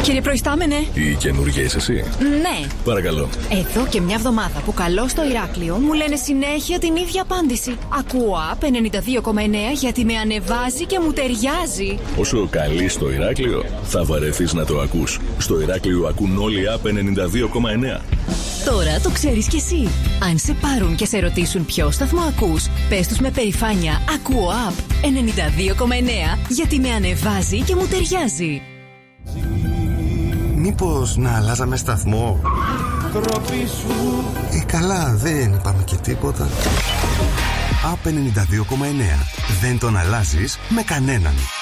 Κύριε Προϊστάμενε. Η καινούργια είσαι εσύ? Ναι. Παρακαλώ. Εδώ και μια εβδομάδα που καλώ στο Ηράκλειο μου λένε συνέχεια την ίδια απάντηση. Ακούω ΑΠ 92,9 γιατί με ανεβάζει και μου ταιριάζει. Όσο καλεί στο Ηράκλειο, θα βαρεθείς να το ακούς. Στο Ηράκλειο ακούν όλοι ΑΠ 92,9. Τώρα το ξέρεις κι εσύ. Αν σε πάρουν και σε ρωτήσουν ποιο σταθμό ακούς, πες τους με περηφάνεια ακούω ΑΠ 92,9 γιατί με ανεβάζει και μου ταιριάζει. Μήπως να αλλάζαμε σταθμό? Καλά, δεν είπαμε και τίποτα. ΑΠ 92,9. Δεν τον αλλάζεις με κανέναν.